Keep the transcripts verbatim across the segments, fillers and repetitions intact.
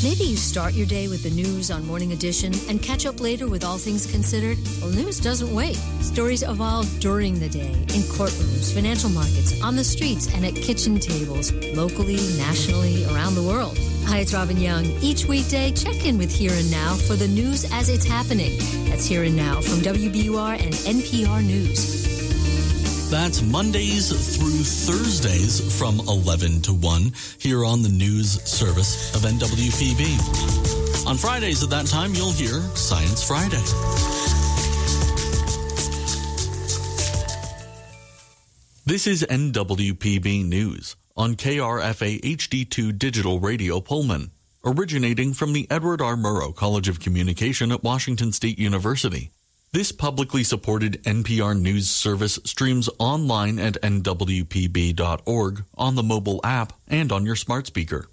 Maybe you start your day with the news on Morning Edition and catch up later with All Things Considered. Well, news doesn't wait. Stories evolve during the day in courtrooms, financial markets, on the streets, and at kitchen tables, locally, nationally, around the world. Hi, it's Robin Young. Each weekday, check in with Here and Now for the news as it's happening. That's Here and Now from W B U R and N P R News. That's Mondays through Thursdays from eleven to one here on the news service of N W P B. On Fridays at that time, you'll hear Science Friday. This is N W P B News on K R F A H D two Digital Radio Pullman, originating from the Edward R. Murrow College of Communication at Washington State University. This publicly supported N P R News service streams online at N W P B dot org, on the mobile app, and on your smart speaker.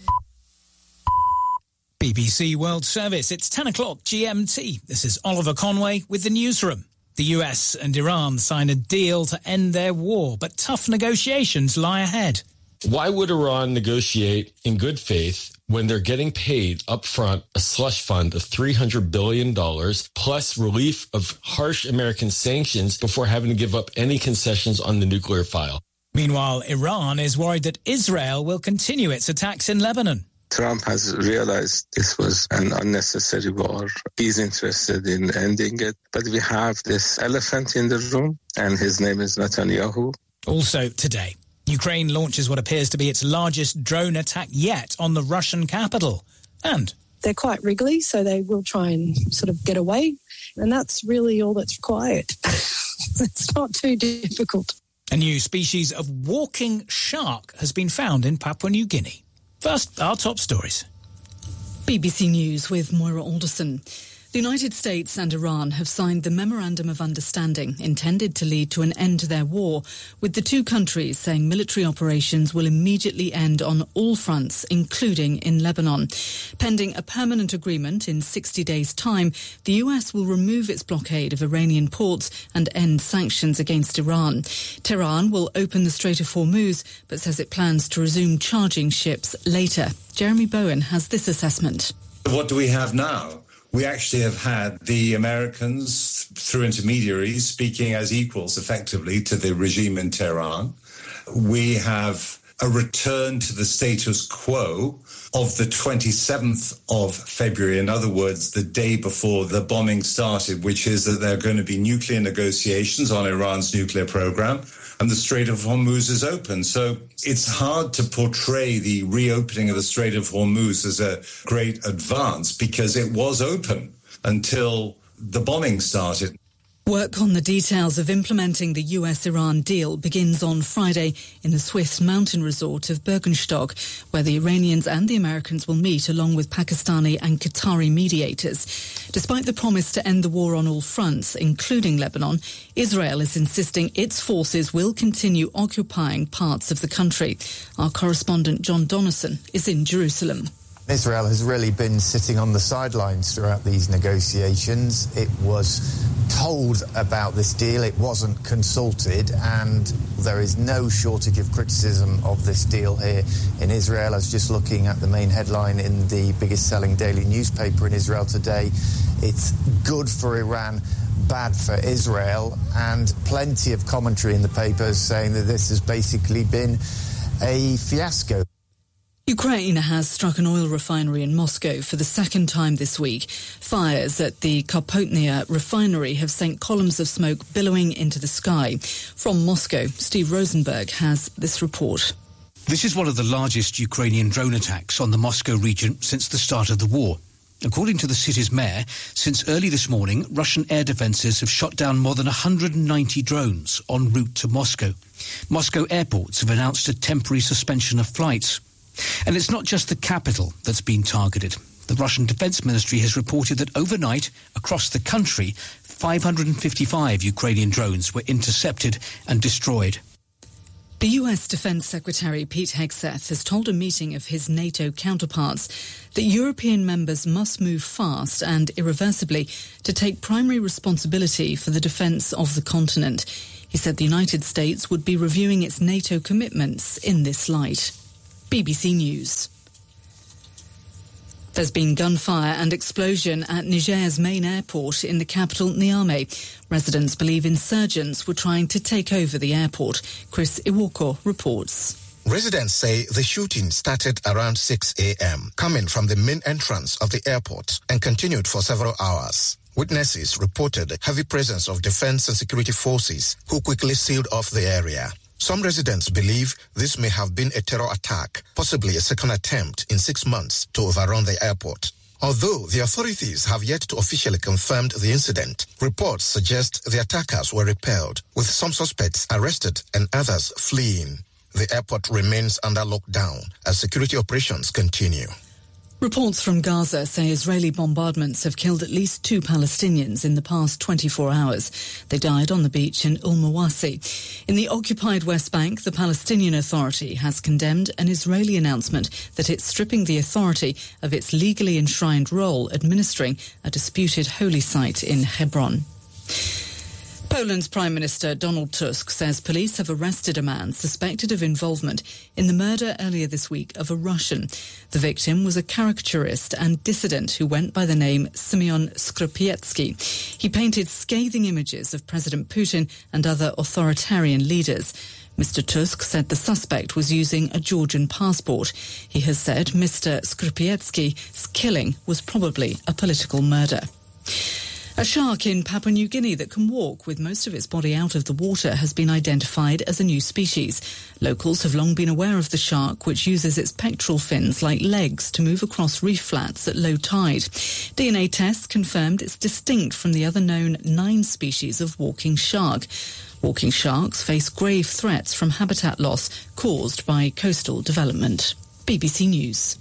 B B C World Service, it's ten o'clock G M T. This is Oliver Conway with the newsroom. The U S and Iran sign a deal to end their war, but tough negotiations lie ahead. Why would Iran negotiate in good faith when they're getting paid up front a slush fund of three hundred billion dollars plus relief of harsh American sanctions before having to give up any concessions on the nuclear file? Meanwhile, Iran is worried that Israel will continue its attacks in Lebanon. Trump has realized this was an unnecessary war. He's interested in ending it. But we have this elephant in the room, and his name is Netanyahu. Also today, Ukraine launches what appears to be its largest drone attack yet on the Russian capital. And they're quite wriggly, so they will try and sort of get away. And that's really all that's required. It's not too difficult. A new species of walking shark has been found in Papua New Guinea. First, our top stories. B B C News with Moira Alderson. The United States and Iran have signed the Memorandum of Understanding intended to lead to an end to their war, with the two countries saying military operations will immediately end on all fronts, including in Lebanon. Pending a permanent agreement in sixty days' time, the U S will remove its blockade of Iranian ports and end sanctions against Iran. Tehran will open the Strait of Hormuz, but says it plans to resume charging ships later. Jeremy Bowen has this assessment. What do we have now? We actually have had the Americans, through intermediaries, speaking as equals effectively to the regime in Tehran. We have a return to the status quo of the twenty-seventh of February, in other words, the day before the bombing started, which is that there are going to be nuclear negotiations on Iran's nuclear program, and the Strait of Hormuz is open. So it's hard to portray the reopening of the Strait of Hormuz as a great advance because it was open until the bombing started. Work on the details of implementing the U S-Iran deal begins on Friday in the Swiss mountain resort of Bergenstock, where the Iranians and the Americans will meet along with Pakistani and Qatari mediators. Despite the promise to end the war on all fronts, including Lebanon, Israel is insisting its forces will continue occupying parts of the country. Our correspondent John Donison is in Jerusalem. Israel has really been sitting on the sidelines throughout these negotiations. It was told about this deal, it wasn't consulted, and there is no shortage of criticism of this deal here in Israel. I was just looking at the main headline in the biggest selling daily newspaper in Israel today. It's good for Iran, bad for Israel, and plenty of commentary in the papers saying that this has basically been a fiasco. Ukraine has struck an oil refinery in Moscow for the second time this week. Fires at the Karpotnia refinery have sent columns of smoke billowing into the sky. From Moscow, Steve Rosenberg has this report. This is one of the largest Ukrainian drone attacks on the Moscow region since the start of the war. According to the city's mayor, since early this morning, Russian air defences have shot down more than one hundred ninety drones en route to Moscow. Moscow airports have announced a temporary suspension of flights. And it's not just the capital that's been targeted. The Russian Defense Ministry has reported that overnight, across the country, five hundred fifty-five Ukrainian drones were intercepted and destroyed. The U S Defense Secretary Pete Hegseth has told a meeting of his NATO counterparts that European members must move fast and irreversibly to take primary responsibility for the defence of the continent. He said the United States would be reviewing its NATO commitments in this light. B B C News. There's been gunfire and explosion at Niger's main airport in the capital, Niamey. Residents believe insurgents were trying to take over the airport. Chris Iwoko reports. Residents say the shooting started around six a.m., coming from the main entrance of the airport and continued for several hours. Witnesses reported a heavy presence of defense and security forces who quickly sealed off the area. Some residents believe this may have been a terror attack, possibly a second attempt in six months to overrun the airport. Although the authorities have yet to officially confirm the incident, reports suggest the attackers were repelled, with some suspects arrested and others fleeing. The airport remains under lockdown as security operations continue. Reports from Gaza say Israeli bombardments have killed at least two Palestinians in the past twenty-four hours. They died on the beach in Al-Mawasi. In the occupied West Bank, the Palestinian Authority has condemned an Israeli announcement that it's stripping the authority of its legally enshrined role administering a disputed holy site in Hebron. Poland's Prime Minister Donald Tusk says police have arrested a man suspected of involvement in the murder earlier this week of a Russian. The victim was a caricaturist and dissident who went by the name Simeon Skrzydlewski. He painted scathing images of President Putin and other authoritarian leaders. Mister Tusk said the suspect was using a Georgian passport. He has said Mister Skrzydlewski's killing was probably a political murder. A shark in Papua New Guinea that can walk with most of its body out of the water has been identified as a new species. Locals have long been aware of the shark, which uses its pectoral fins like legs to move across reef flats at low tide. D N A tests confirmed it's distinct from the other known nine species of walking shark. Walking sharks face grave threats from habitat loss caused by coastal development. B B C News.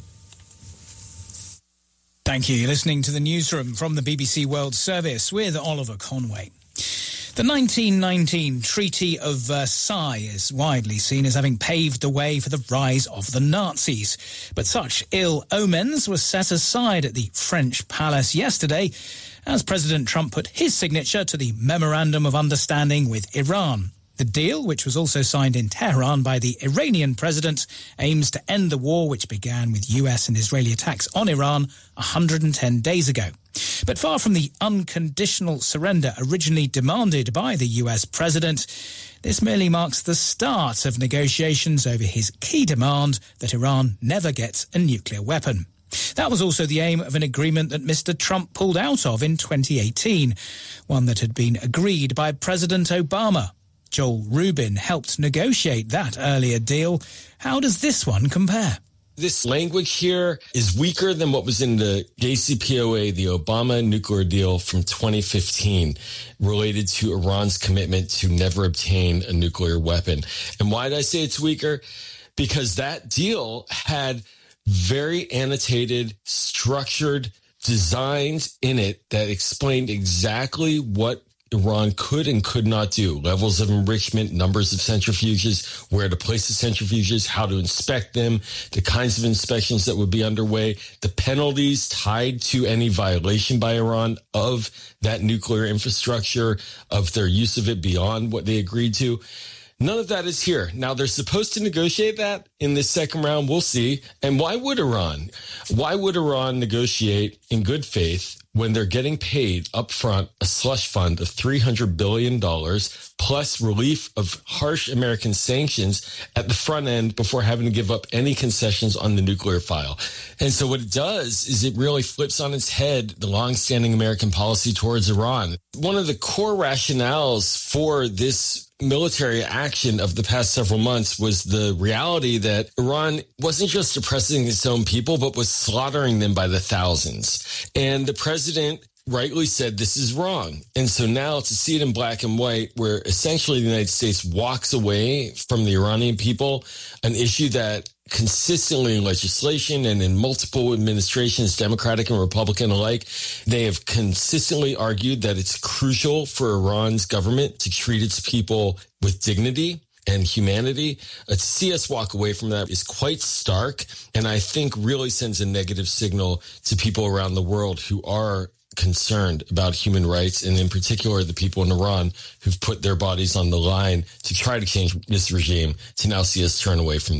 Thank you. You're listening to the newsroom from the B B C World Service with Oliver Conway. The nineteen nineteen Treaty of Versailles is widely seen as having paved the way for the rise of the Nazis. But such ill omens were set aside at the French palace yesterday as President Trump put his signature to the Memorandum of Understanding with Iran. The deal, which was also signed in Tehran by the Iranian president, aims to end the war which began with U S and Israeli attacks on Iran one hundred ten days ago. But far from the unconditional surrender originally demanded by the U S president, this merely marks the start of negotiations over his key demand that Iran never gets a nuclear weapon. That was also the aim of an agreement that Mister Trump pulled out of in twenty eighteen, one that had been agreed by President Obama. Joel Rubin helped negotiate that earlier deal. How does this one compare? This language here is weaker than what was in the J C P O A, the Obama nuclear deal from twenty fifteen, related to Iran's commitment to never obtain a nuclear weapon. And why did I say it's weaker? Because that deal had very annotated, structured designs in it that explained exactly what Iran could and could not do. Levels of enrichment, numbers of centrifuges, where to place the centrifuges, how to inspect them, the kinds of inspections that would be underway, the penalties tied to any violation by Iran of that nuclear infrastructure, of their use of it beyond what they agreed to. None of that is here. Now, they're supposed to negotiate that in this second round. We'll see. And why would Iran? Why would Iran negotiate in good faith when they're getting paid up front a slush fund of three hundred billion dollars plus relief of harsh American sanctions at the front end before having to give up any concessions on the nuclear file? And so what it does is it really flips on its head the longstanding American policy towards Iran. One of the core rationales for this military action of the past several months was the reality that Iran wasn't just oppressing its own people, but was slaughtering them by the thousands. And the president rightly said this is wrong. And so now to see it in black and white, where essentially the United States walks away from the Iranian people, an issue that consistently in legislation and in multiple administrations, Democratic and Republican alike, they have consistently argued that it's crucial for Iran's government to treat its people with dignity and humanity. Uh, to see us walk away from that is quite stark, and I think really sends a negative signal to people around the world who are concerned about human rights, and in particular the people in Iran who've put their bodies on the line to try to change this regime, to now see us turn away from them.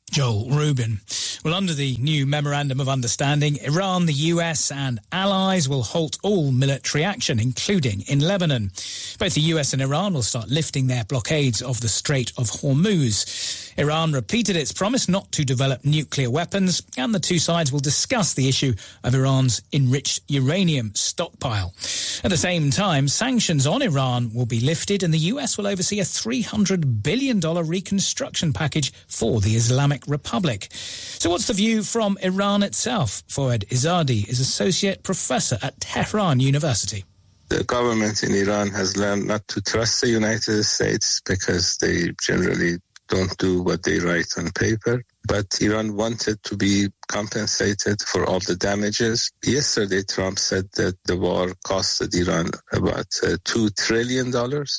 Joel Rubin. Well, under the new Memorandum of Understanding, Iran, the U S and allies will halt all military action, including in Lebanon. Both the U S and Iran will start lifting their blockades of the Strait of Hormuz. Iran repeated its promise not to develop nuclear weapons, and the two sides will discuss the issue of Iran's enriched uranium stockpile. At the same time, sanctions on Iran will be lifted, and the U S will oversee a three hundred billion dollars reconstruction package for the Islamic Republic. So what's the view from Iran itself? Fouad Izzadi is Associate Professor at Tehran University. The government in Iran has learned not to trust the United States because they generally don't do what they write on paper. But Iran wanted to be compensated for all the damages. Yesterday, Trump said that the war costed Iran about uh, two trillion dollars.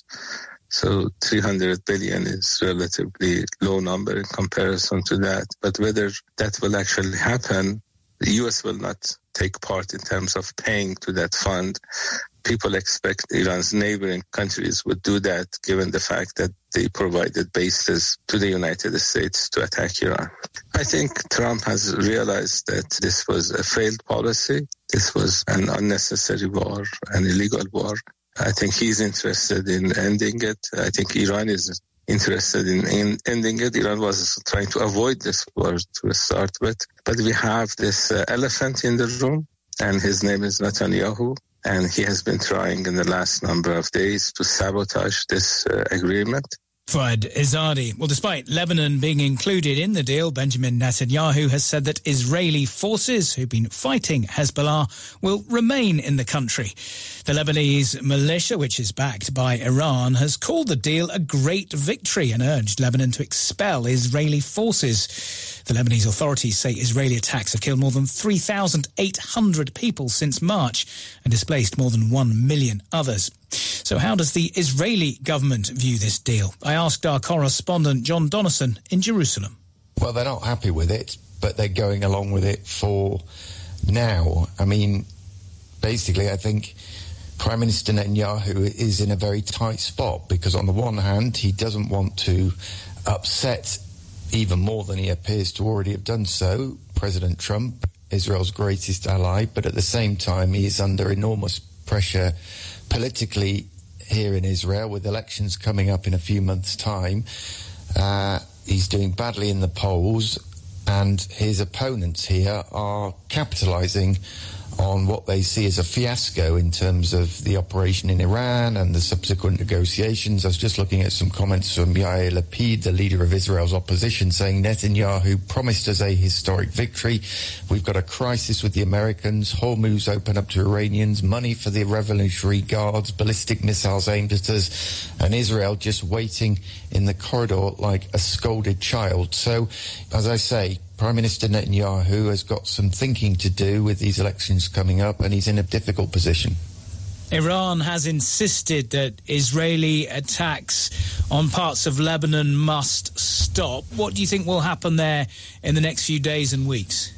So three hundred billion is relatively low number in comparison to that. But whether that will actually happen, the U S will not take part in terms of paying to that fund. People expect Iran's neighboring countries would do that, given the fact that they provided bases to the United States to attack Iran. I think Trump has realized that this was a failed policy. This was an unnecessary war, an illegal war. I think he's interested in ending it. I think Iran is interested in, in ending it. Iran was trying to avoid this war to start with. But we have this uh, elephant in the room, and his name is Netanyahu. And he has been trying in the last number of days to sabotage this uh, agreement. Fouad Izzadi. Well, despite Lebanon being included in the deal, Benjamin Netanyahu has said that Israeli forces who've been fighting Hezbollah will remain in the country. The Lebanese militia, which is backed by Iran, has called the deal a great victory and urged Lebanon to expel Israeli forces. The Lebanese authorities say Israeli attacks have killed more than three thousand eight hundred people since March and displaced more than one million others. So how does the Israeli government view this deal? I asked our correspondent John Donison in Jerusalem. Well, they're not happy with it, but they're going along with it for now. I mean, basically, I think Prime Minister Netanyahu is in a very tight spot because on the one hand, he doesn't want to upset even more than he appears to already have done so, President Trump, Israel's greatest ally, but at the same time he is under enormous pressure politically here in Israel with elections coming up in a few months' time. Uh, he's doing badly in the polls, and his opponents here are capitalizing on what they see as a fiasco in terms of the operation in Iran and the subsequent negotiations. I was just looking at some comments from Yair Lapid, the leader of Israel's opposition, saying Netanyahu promised us a historic victory. We've got a crisis with the Americans, Hormuz open up to Iranians, money for the Revolutionary Guards, ballistic missiles aimed at us, and Israel just waiting in the corridor like a scolded child. So, as I say, Prime Minister Netanyahu has got some thinking to do with these elections coming up, and he's in a difficult position. Iran has insisted that Israeli attacks on parts of Lebanon must stop. What do you think will happen there in the next few days and weeks?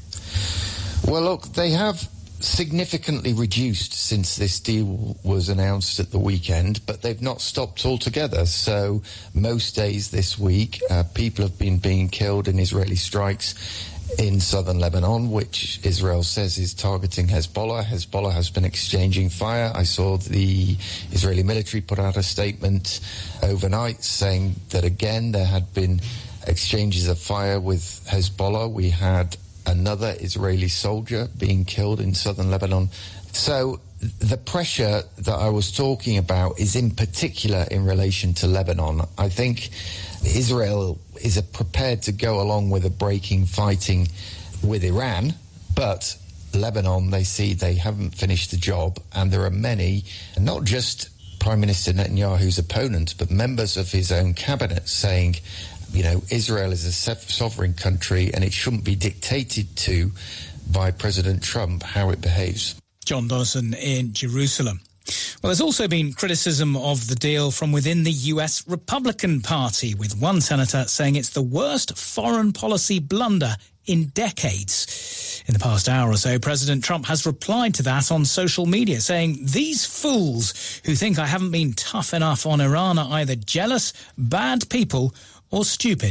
Well, look, they have significantly reduced since this deal was announced at the weekend, but they've not stopped altogether. So most days this week, uh, people have been being killed in Israeli strikes in southern Lebanon, which Israel says is targeting Hezbollah. Hezbollah has been exchanging fire. I saw the Israeli military put out a statement overnight saying that, again, there had been exchanges of fire with Hezbollah. We had another Israeli soldier being killed in southern Lebanon. So the pressure that I was talking about is in particular in relation to Lebanon. I think Israel is prepared to go along with a breaking fighting with Iran, but Lebanon, they see they haven't finished the job, and there are many, not just Prime Minister Netanyahu's opponents, but members of his own cabinet saying, you know, Israel is a sovereign country and it shouldn't be dictated to by President Trump how it behaves. John Donison in Jerusalem. Well, there's also been criticism of the deal from within the U S Republican Party, with one senator saying it's the worst foreign policy blunder in decades. In the past hour or so, President Trump has replied to that on social media, saying, "These fools who think I haven't been tough enough on Iran are either jealous, bad people, or stupid."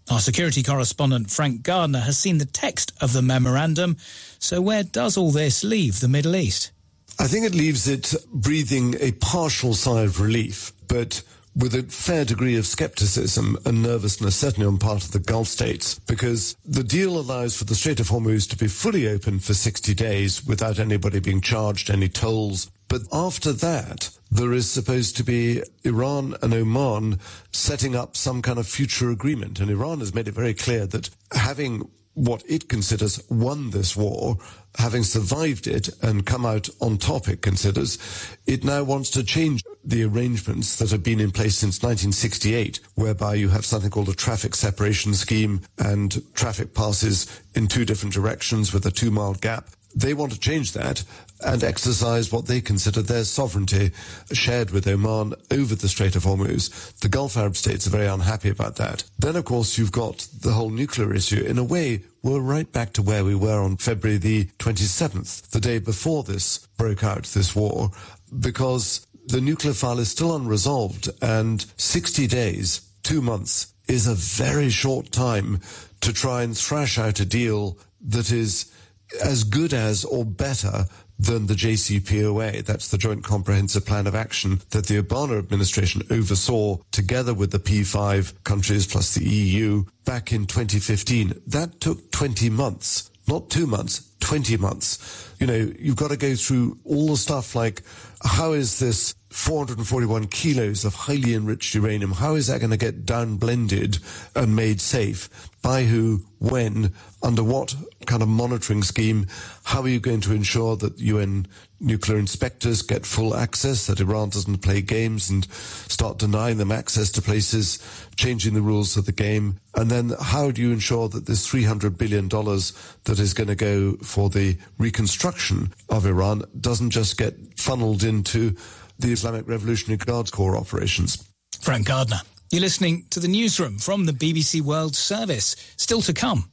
Our security correspondent Frank Gardner has seen the text of the memorandum. So where does all this leave the Middle East? I think it leaves it breathing a partial sigh of relief, but with a fair degree of scepticism and nervousness, certainly on part of the Gulf states, because the deal allows for the Strait of Hormuz to be fully open for sixty days without anybody being charged any tolls. But after that, there is supposed to be Iran and Oman setting up some kind of future agreement. And Iran has made it very clear that having what it considers won this war, having survived it and come out on top, it considers, it now wants to change the arrangements that have been in place since nineteen sixty-eight, whereby you have something called a traffic separation scheme and traffic passes in two different directions with a two-mile gap. They want to change that and exercise what they consider their sovereignty shared with Oman over the Strait of Hormuz. The Gulf Arab states are very unhappy about that. Then, of course, you've got the whole nuclear issue. In a way, we're right back to where we were on February the twenty-seventh, the day before this broke out, this war, because the nuclear file is still unresolved, and sixty days, two months, is a very short time to try and thrash out a deal that is as good as or better than the J C P O A. That's the Joint Comprehensive Plan of Action that the Obama administration oversaw together with the P five countries plus the E U back in twenty fifteen. That took twenty months, not two months, twenty months. You know, you've got to go through all the stuff like, how is this four hundred forty-one kilos of highly enriched uranium, how is that going to get down blended and made safe? By who, when, under what kind of monitoring scheme? How are you going to ensure that U N nuclear inspectors get full access, that Iran doesn't play games and start denying them access to places, changing the rules of the game? And then how do you ensure that this three hundred billion dollars that is going to go for the reconstruction of Iran doesn't just get funneled into the Islamic Revolutionary Guard Corps operations? Frank Gardner. You're listening to the newsroom from the B B C World Service. Still to come.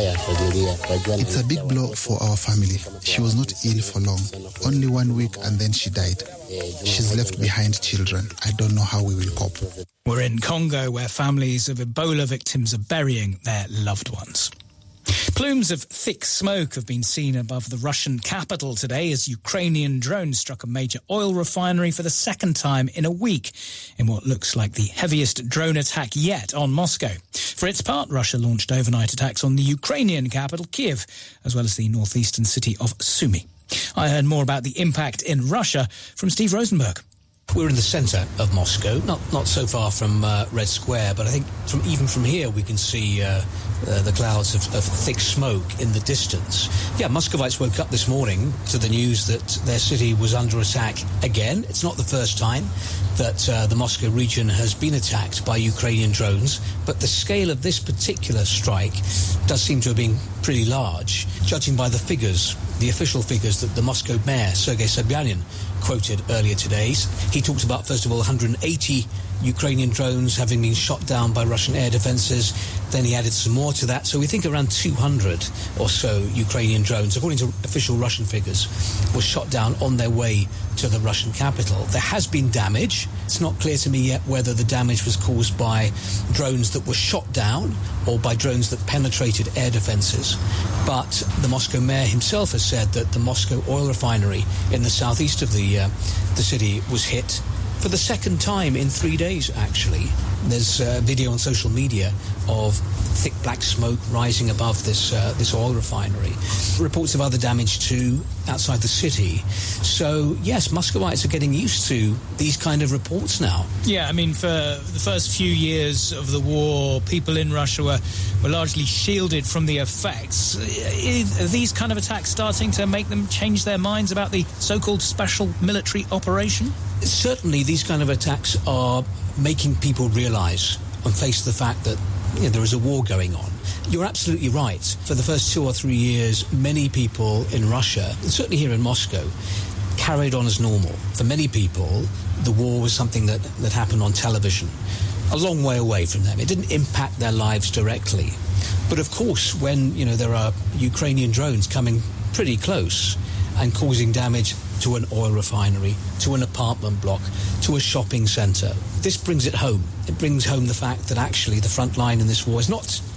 It's a big blow for our family. She was not ill for long, only one week, and then she died. She's left behind children. I don't know how we will cope. We're in Congo, where families of Ebola victims are burying their loved ones. Plumes of thick smoke have been seen above the Russian capital today as Ukrainian drones struck a major oil refinery for the second time in a week in what looks like the heaviest drone attack yet on Moscow. For its part, Russia launched overnight attacks on the Ukrainian capital, Kiev, as well as the northeastern city of Sumy. I heard more about the impact in Russia from Steve Rosenberg. We're in the centre of Moscow, not not so far from uh, Red Square, but I think from even from here we can see uh, uh, the clouds of, of thick smoke in the distance. Yeah, Muscovites woke up this morning to the news that their city was under attack again. It's not the first time that uh, the Moscow region has been attacked by Ukrainian drones, but the scale of this particular strike does seem to have been pretty large, judging by the figures, the official figures that the Moscow mayor, Sergei Sobyanin, quoted earlier today. He talked about, first of all, one hundred eighty Ukrainian drones having been shot down by Russian air defences. Then he added some more to that. So we think around two hundred or so Ukrainian drones, according to official Russian figures, were shot down on their way to the Russian capital. There has been damage. It's not clear to me yet whether the damage was caused by drones that were shot down or by drones that penetrated air defences. But the Moscow mayor himself has said that the Moscow oil refinery in the southeast of the, uh, the city was hit for the second time in three days, actually. There's a video on social media of thick black smoke rising above this uh, this oil refinery. Reports of other damage too outside the city. So, yes, Muscovites are getting used to these kind of reports now. Yeah, I mean, for the first few years of the war, people in Russia were, were largely shielded from the effects. Are these kind of attacks starting to make them change their minds about the so-called special military operation? Certainly, these kind of attacks are making people realise and face the fact that, you know, there is a war going on. You're absolutely right. For the first two or three years, many people in Russia, and certainly here in Moscow, carried on as normal. For many people, the war was something that, that happened on television, a long way away from them. It didn't impact their lives directly. But of course, when, you know, there are Ukrainian drones coming pretty close and causing damage to an oil refinery, to an apartment block, to a shopping centre, this brings it home. It brings home the fact that actually the front line in this war is not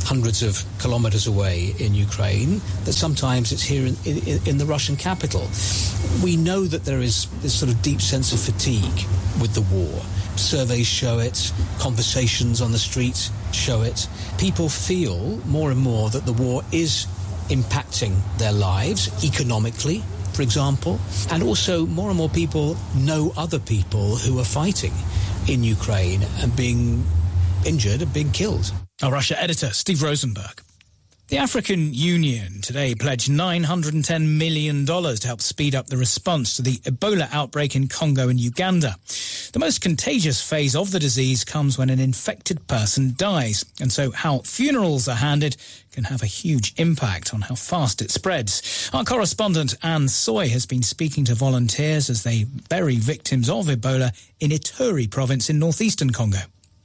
hundreds of kilometres away in Ukraine, that sometimes it's here in, in, in the Russian capital. We know that there is this sort of deep sense of fatigue with the war. Surveys show it, conversations on the street show it. People feel more and more that the war is impacting their lives economically, for example, and also more and more people know other people who are fighting in Ukraine and being injured and being killed. Our Russia editor, Steve Rosenberg. The African Union today pledged nine hundred ten million dollars to help speed up the response to the Ebola outbreak in Congo and Uganda. The most contagious phase of the disease comes when an infected person dies, and so how funerals are handled can have a huge impact on how fast it spreads. Our correspondent Anne Soy has been speaking to volunteers as they bury victims of Ebola in Ituri province in northeastern Congo.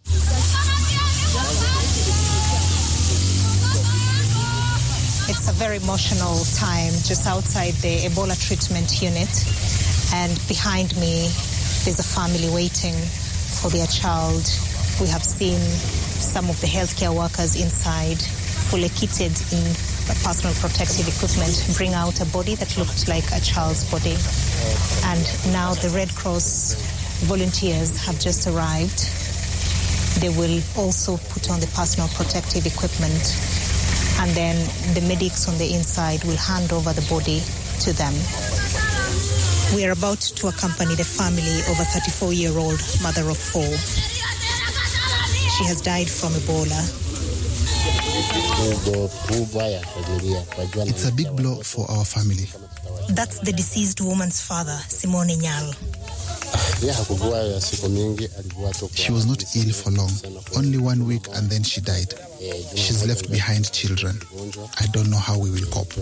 It's a very emotional time just outside the Ebola treatment unit, and behind me there's a family waiting for their child. We have seen some of the healthcare workers inside, fully kitted in personal protective equipment, bring out a body that looked like a child's body. And now the Red Cross volunteers have just arrived. They will also put on the personal protective equipment, and then the medics on the inside will hand over the body to them. We are about to accompany the family of a thirty-four-year-old mother of four. She has died from Ebola. It's a big blow for our family. That's the deceased woman's father, Simone Nyal. She was not ill for long, only one week, and then she died. She's left behind children. I don't know how we will cope.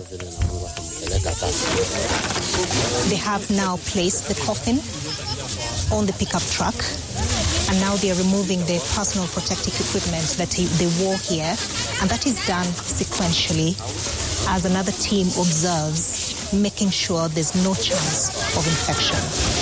They have now placed the coffin on the pickup truck, and now they are removing the personal protective equipment that they wore here, and that is done sequentially as another team observes, making sure there's no chance of infection.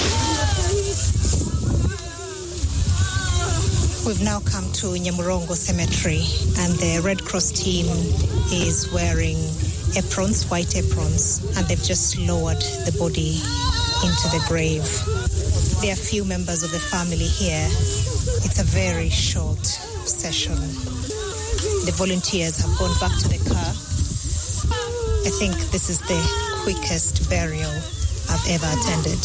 We've now come to Nyamurongo Cemetery, and the Red Cross team is wearing aprons, white aprons, and they've just lowered the body into the grave. There are few members of the family here. It's a very short session. The volunteers have gone back to the car. I think this is the quickest burial I've ever attended.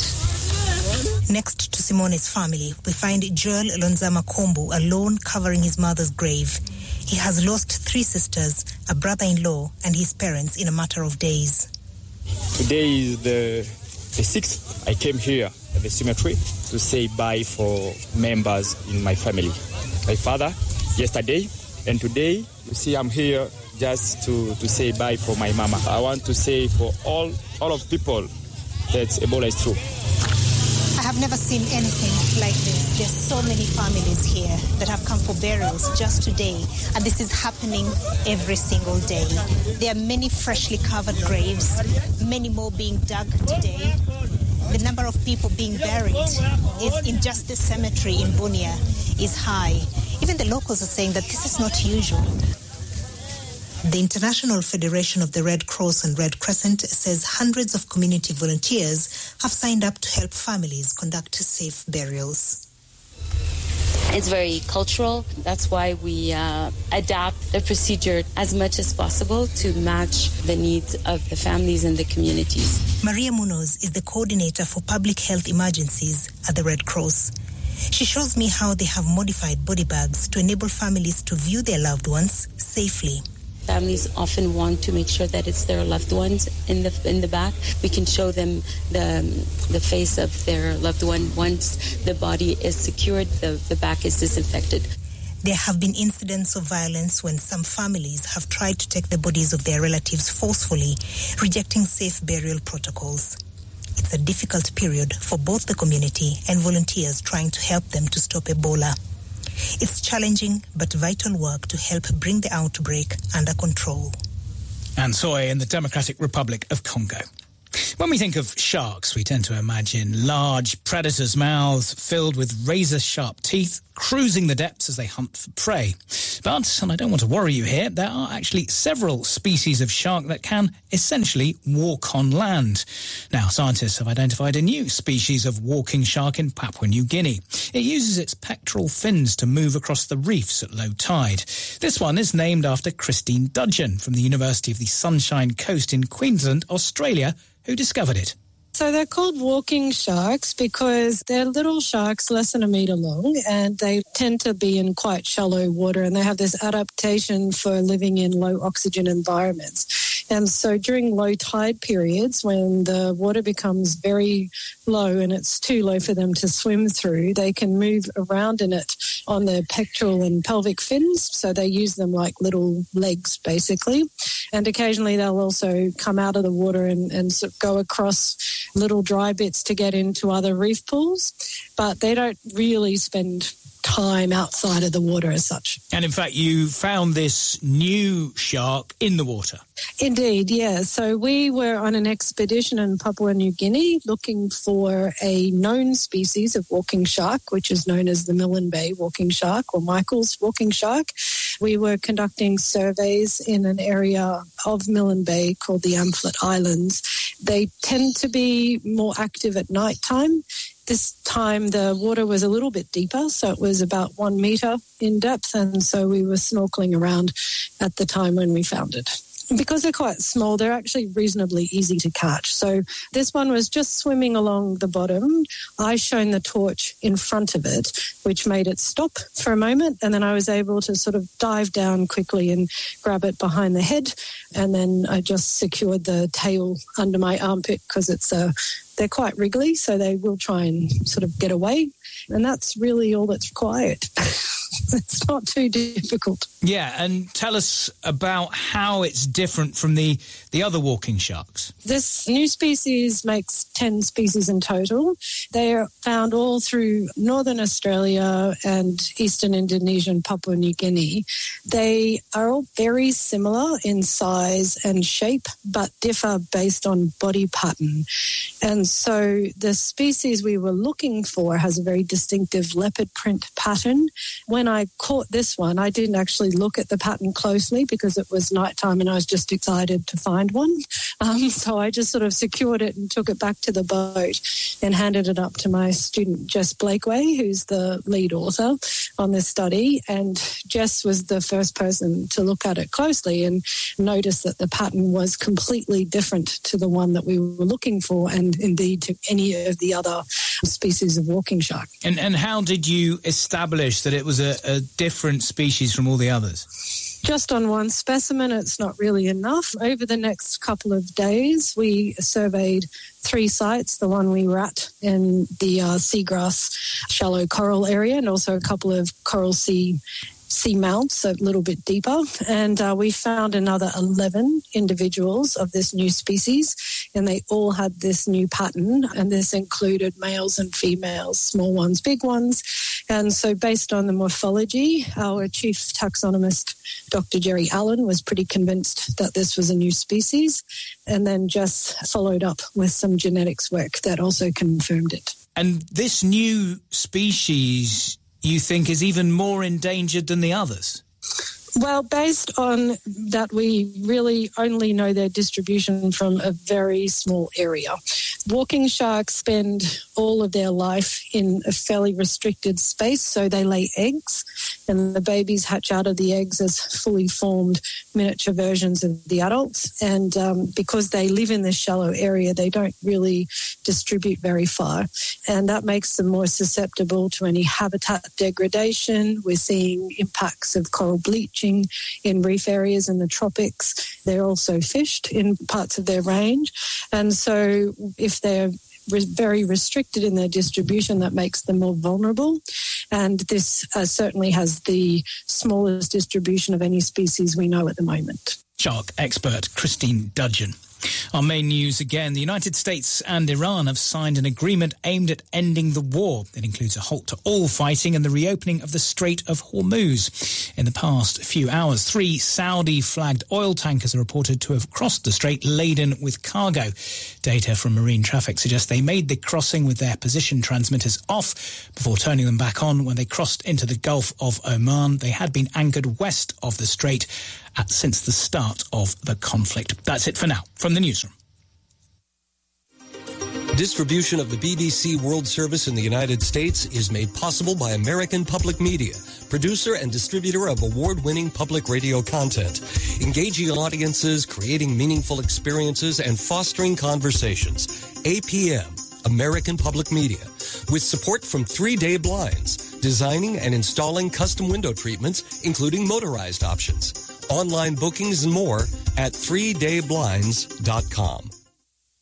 Next to Simone's family, we find Joel Lonzama Kombu alone covering his mother's grave. He has lost three sisters, a brother-in-law, and his parents in a matter of days. Today is the, the sixth. I came here at the cemetery to say bye for members in my family. My father, yesterday, and today, you see I'm here just to, to say bye for my mama. I want to say for all, all of people that Ebola is true. I have never seen anything like this. There's so many families here that have come for burials just today, and this is happening every single day. There are many freshly covered graves, many more being dug today. The number of people being buried is in just this cemetery in Bunia is high. Even the locals are saying that this is not usual. The International Federation of the Red Cross and Red Crescent says hundreds of community volunteers have signed up to help families conduct safe burials. It's very cultural. That's why we uh, adapt the procedure as much as possible to match the needs of the families and the communities. Maria Munoz is the coordinator for public health emergencies at the Red Cross. She shows me how they have modified body bags to enable families to view their loved ones safely. Families often want to make sure that it's their loved ones in the in the back. We can show them the the face of their loved one. Once the body is secured, the, the back is disinfected. There have been incidents of violence when some families have tried to take the bodies of their relatives forcefully, rejecting safe burial protocols. It's a difficult period for both the community and volunteers trying to help them to stop Ebola. It's challenging but vital work to help bring the outbreak under control. And Soy in the Democratic Republic of Congo. When we think of sharks, we tend to imagine large predators' mouths filled with razor-sharp teeth, cruising the depths as they hunt for prey. But, and I don't want to worry you here, there are actually several species of shark that can essentially walk on land. Now, scientists have identified a new species of walking shark in Papua New Guinea. It uses its pectoral fins to move across the reefs at low tide. This one is named after Christine Dudgeon from the University of the Sunshine Coast in Queensland, Australia, who discovered it. So they're called walking sharks because they're little sharks less than a metre long, and they tend to be in quite shallow water, and they have this adaptation for living in low oxygen environments. And so during low tide periods, when the water becomes very low and it's too low for them to swim through, they can move around in it on their pectoral and pelvic fins. So they use them like little legs, basically. And occasionally they'll also come out of the water and, and sort of go across little dry bits to get into other reef pools. But they don't really spend time outside of the water as such. And in fact, you found this new shark in the water. Indeed, yeah. So we were on an expedition in Papua New Guinea looking for a known species of walking shark, which is known as the Milne Bay walking shark or Michael's walking shark. We were conducting surveys in an area of Milne Bay called the Amphlett Islands. They tend to be more active at night time. This time the water was a little bit deeper, so it was about one metre in depth, and so we were snorkeling around at the time when we found it. Because they're quite small, they're actually reasonably easy to catch. So this one was just swimming along the bottom. I shone the torch in front of it, which made it stop for a moment, and then I was able to sort of dive down quickly and grab it behind the head, and then I just secured the tail under my armpit because it's a they're quite wriggly, so they will try and sort of get away. And that's really all that's required. It's not too difficult. Yeah, and tell us about how it's different from the, the other walking sharks. This new species makes ten species in total. They are found all through northern Australia and eastern Indonesia and Papua New Guinea. They are all very similar in size and shape, but differ based on body pattern. And so the species we were looking for has a very distinctive leopard print pattern. When I caught this one, I didn't actually look at the pattern closely because it was nighttime and I was just excited to find one. Um, so I just sort of secured it and took it back to the boat and handed it up to my student, Jess Blakeway, who's the lead author on this study. And Jess was the first person to look at it closely and notice that the pattern was completely different to the one that we were looking for and indeed to any of the other species of walking shark. And, and how did you establish that it was a, a different species from all the others? Just on one specimen, it's not really enough. Over the next couple of days, we surveyed three sites, the one we were at in the uh, seagrass shallow coral area and also a couple of coral sea sea mounts a little bit deeper, and uh, we found another eleven individuals of this new species, and they all had this new pattern, and this included males and females, small ones, big ones. And so based on the morphology, our chief taxonomist, Doctor Jerry Allen, was pretty convinced that this was a new species, and then just followed up with some genetics work that also confirmed it. And this new species, you think, is even more endangered than the others? Well, based on that, we really only know their distribution from a very small area. Walking sharks spend all of their life in a fairly restricted space, so they lay eggs, and the babies hatch out of the eggs as fully formed miniature versions of the adults. And um, because they live in this shallow area, they don't really distribute very far, and that makes them more susceptible to any habitat degradation. We're seeing impacts of coral bleaching in reef areas in the tropics. They're also fished in parts of their range, and so if they're very restricted in their distribution, that makes them more vulnerable. And this uh, certainly has the smallest distribution of any species we know at the moment. Shark expert Christine Dudgeon. Our main news again. The United States and Iran have signed an agreement aimed at ending the war. It includes a halt to all fighting and the reopening of the Strait of Hormuz. In the past few hours, three Saudi-flagged oil tankers are reported to have crossed the strait laden with cargo. Data from marine traffic suggests they made the crossing with their position transmitters off before turning them back on when they crossed into the Gulf of Oman. They had been anchored west of the strait At, since the start of the conflict. That's it for now from the newsroom. Distribution of the B B C World Service in the United States is made possible by American Public Media, producer and distributor of award-winning public radio content, engaging audiences, creating meaningful experiences, and fostering conversations. A P M, American Public Media, with support from Three Day Blinds, designing and installing custom window treatments, including motorized options. Online bookings and more at three day blinds dot com.